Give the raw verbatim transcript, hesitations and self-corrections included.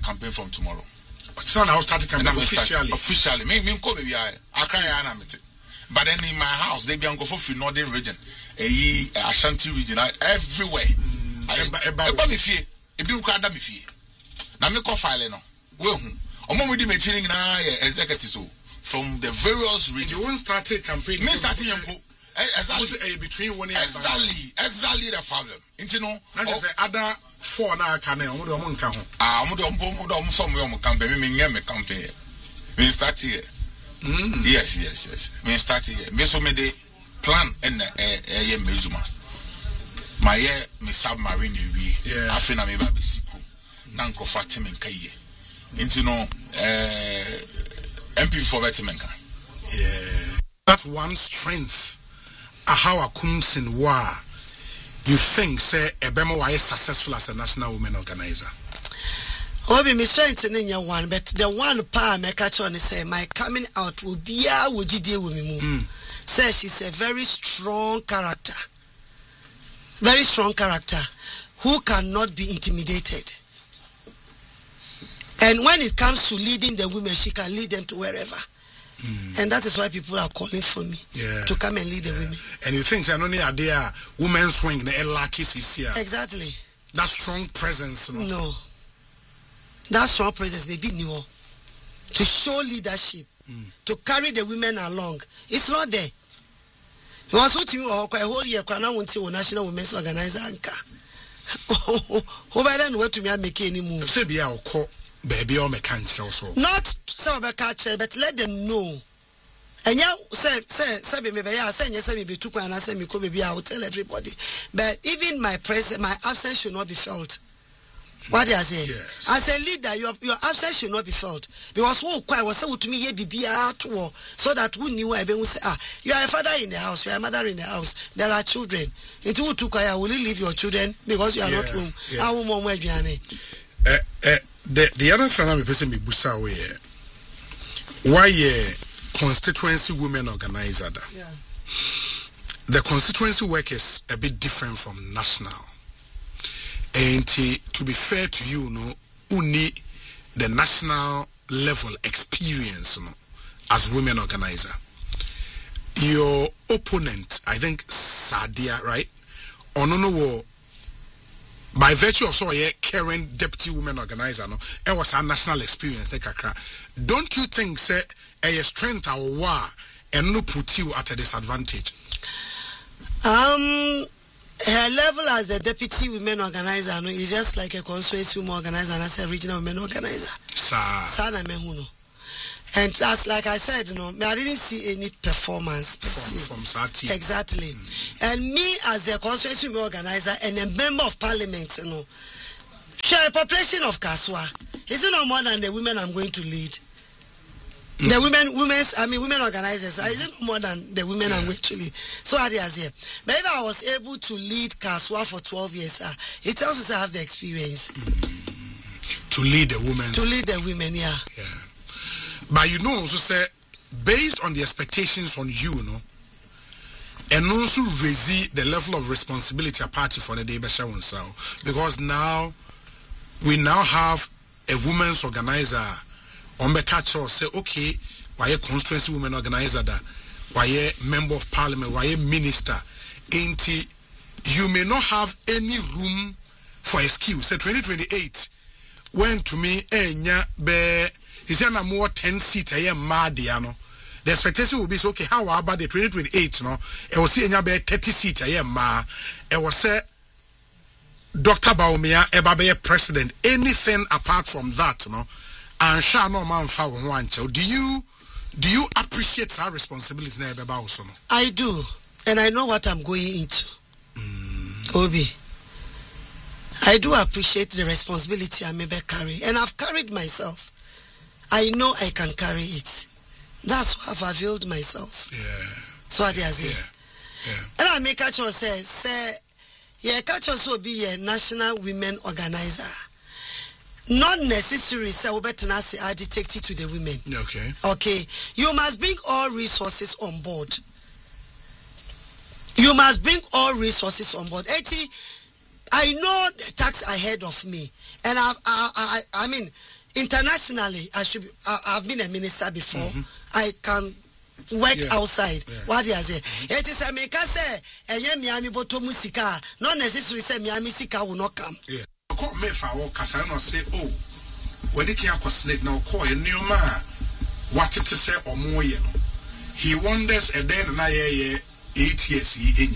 campaign from tomorrow. So now starting campaign officially. Officially. Me, me, go baby. I cry anamite. But then in my house, they be on go for the northern region, a Ashanti region, everywhere. I buy me fee. If you can't me fee. Now me call file no. Well, I'm already making now executive so from the various regions. You won't start a campaign. Me starting a exactly between one year. Exactly, exactly the problem. You know, that's the other four now can I? Omo do omo nka ho. Ah, omo do omo do omo some omo campaign. Me me me campaign. Me start here. Mm. Yes, yes, yes. Me start here. Me so me de plan and eh eh mejuma. My year me submarine we. Yeah. Afina me ba be siku. Na nkrofo ateme nka ye. You know, eh M P for Betimenka. Yeah. That one strength. Ahawa Kumsin wa. You think say Ebema wa is successful as a national women organizer? Obi me strength in your one, but the one pa me catch on say my coming out will be a wujide with me. Mm. Say she's a very strong character. Very strong character who cannot be intimidated. And when it comes to leading the women, she can lead them to wherever. Mm. And that is why people are calling for me yeah. to come and lead the yeah. women. And you think that only idea women's swing the lucky is here. Exactly. That strong presence. No. no. That strong presence they be new. To show leadership, mm. to carry the women along. It's not there. You want to a whole year I won't see national women's organizer anka. Who by then what to me make any move? Say be our call baby or mechanics also. Not so catcher, but let them know. And yeah, say, say, say, maybe I say, yes, maybe two and I say, me, maybe I will tell everybody. But even my presence, my absence should not be felt. What do I say? Yes. As a leader, your your absence should not be felt. Because who quite was said to me, ye be so that who knew I will say, ah, you are a father in the house, you are a mother in the house, there are children. Into who took I will leave your children because you are yeah. not home. Yeah. How more where you are? Uh, uh, the the other thing I'm person me busa away. Why a constituency women organizer? Yeah. The constituency work is a bit different from national. And to be fair to you, no, who need the national level experience, no, as women organizer. Your opponent, I think Sadia, right? Or no, no, by virtue of so a current deputy women organizer, no, it was a national experience. Take a crack. Don't you think, say, a strength or war and no put you at a disadvantage? Um. Her level as the deputy women organizer no, is just like a constituency women organizer and as a regional women organizer. Sa. And as like I said, you know, I didn't see any performance from, from Sati. Exactly. Mm. And me as the constituency women organizer and a member of parliament, you know, share a population of Kaswa. Is it no more than the women I'm going to lead? Mm. The women, women's, I mean, women organizers, mm. is it more than the women yeah. I'm going to lead? So I did here. But if I was able to lead Kaswa for twelve years, uh, it tells us I have the experience. Mm. To lead the women. To lead the women, yeah. Yeah. But you know, also say, based on the expectations on you, no, and also raise the level of responsibility a party for the day, because now we now have a women's organizer. On the catch or say, okay, why a constituency women organizer that, why a member of parliament, why a minister, ain't you may not have any room for excuse. Say twenty twenty-eight, when to me, enya be, is there more ten seat a year madiano? The expectation will be so, okay, how about the twenty twenty-eight, no? It was see enya be thirty seat a year ma, it was say, Doctor Baumia, eba be president, anything apart from that, no? And shall no man found one child. Do you do you appreciate our responsibility now about also? I do, and I know what I'm going into. Mm. Obi, I do appreciate the responsibility I may carry, and I've carried myself. I know I can carry it. That's why I've availed myself. Yeah. So I say. Yeah. Yeah. And I make catch say say yeah, catch also be a national women organizer. Not necessary, say we better not say I detect it to the women. Okay. Okay. You must bring all resources on board. You must bring all resources on board. eighty I know the tax ahead of me. And I I I, I mean internationally, I should be, I, I've been a minister before. Mm-hmm. I can work yeah. outside. Yeah. What do you say? Mm-hmm. It is a make us say, and yeah, Miami Boto Musica, not necessarily say Miami Sika will not come. Yeah. Call me for our Casano say, oh, where did you have a snake now? Call a new man. What it to say or more, you know. He wonders a day and I eight years in